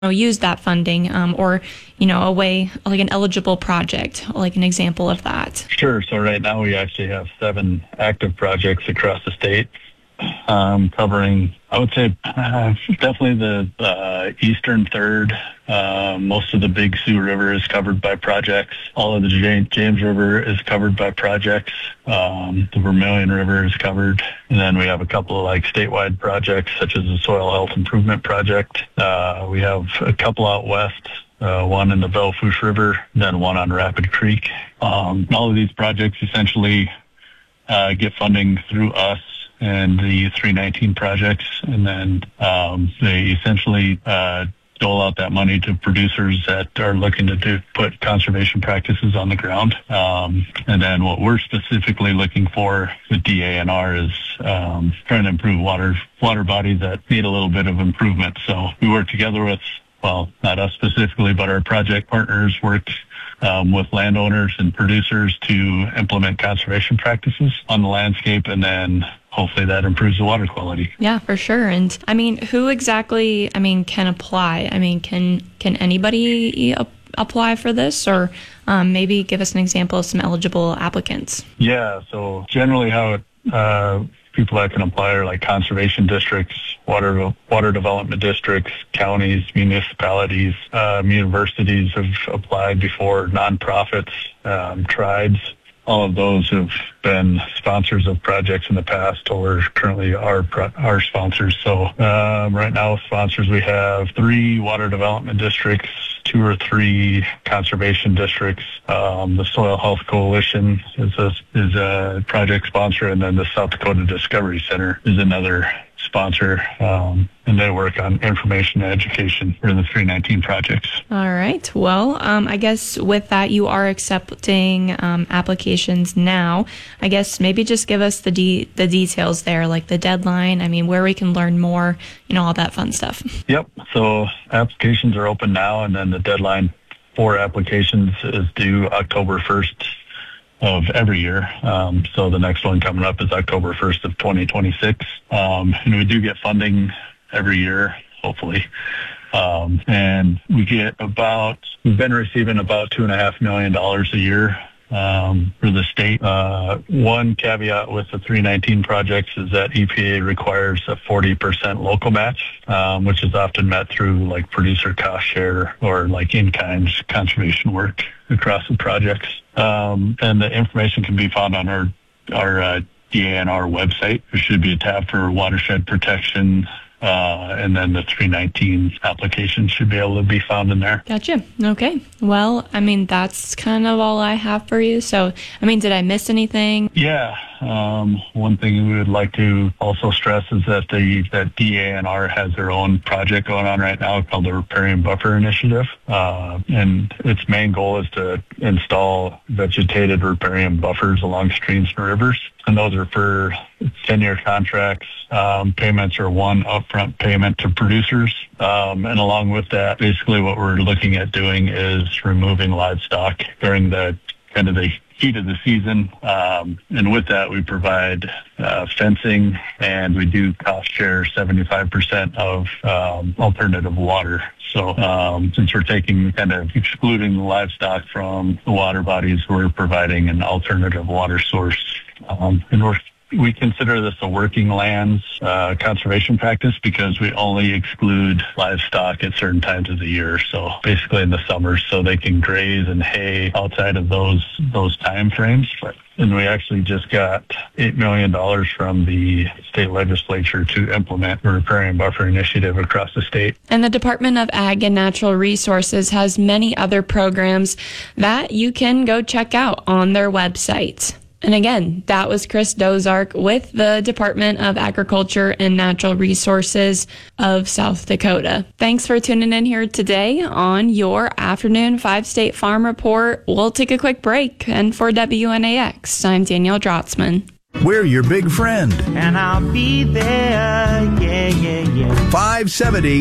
use that funding, or a way like an eligible project, like an example of that? Sure. So right now we actually have 7 active projects across the state, covering, I would say, definitely the eastern third. Most of the Big Sioux River is covered by projects. All of the James River is covered by projects. The Vermilion River is covered. And then we have a couple of statewide projects, such as the Soil Health Improvement Project. We have a couple out west, one in the Belle Fourche River, then one on Rapid Creek. All of these projects essentially get funding through us and the 319 projects, and then they essentially dole out that money to producers that are looking to put conservation practices on the ground. And then what we're specifically looking for with DANR is trying to improve water bodies that need a little bit of improvement. So we work together with, well, not us specifically, but our project partners work with landowners and producers to implement conservation practices on the landscape, and then hopefully that improves the water quality. Yeah, for sure. And who exactly, can apply? Can anybody apply for this, or maybe give us an example of some eligible applicants? Yeah, so generally how people that can apply are like conservation districts, water development districts, counties, municipalities, universities have applied before, nonprofits, tribes. All of those have been sponsors of projects in the past or currently are sponsors. So right now, sponsors, we have 3 water development districts, 2 or 3 conservation districts. The Soil Health Coalition is a project sponsor, and then the South Dakota Discovery Center is another sponsor, and they work on information and education for the 319 projects. All right. Well, I guess with that, you are accepting applications now. I guess maybe just give us the details there, like the deadline, where we can learn more, all that fun stuff. Yep. So applications are open now, and then the deadline for applications is due October 1st of every year. So the next one coming up is October 1st of 2026. And we do get funding every year, hopefully. And we've been receiving about $2.5 million a year for the state. One caveat with the 319 projects is that EPA requires a 40% local match, which is often met through producer cost share or in-kind conservation work across the projects. And the information can be found on our DANR website. There should be a tab for watershed protection, and then the 319 application should be able to be found in there. Gotcha. Okay. Well, that's kind of all I have for you. So, did I miss anything? Yeah. One thing we would like to also stress is that that DANR has their own project going on right now called the Riparian Buffer Initiative. And its main goal is to install vegetated riparian buffers along streams and rivers. And those are for 10-year contracts. Payments are one upfront payment to producers. And along with that, basically what we're looking at doing is removing livestock during the heat of the season. And with that, we provide fencing, and we do cost share 75% of alternative water. So since we're excluding the livestock from the water bodies, we're providing an alternative water source. And we consider this a working lands conservation practice because we only exclude livestock at certain times of the year. So basically in the summer, so they can graze and hay outside of those time frames. And we actually just got $8 million from the state legislature to implement the Riparian Buffer Initiative across the state. And the Department of Ag and Natural Resources has many other programs that you can go check out on their website. And again, that was Chris Dozark with the Department of Agriculture and Natural Resources of South Dakota. Thanks for tuning in here today on your afternoon 5-State Farm Report. We'll take a quick break. And for WNAX, I'm Danielle Drotzman. We're your big friend. And I'll be there, yeah. 570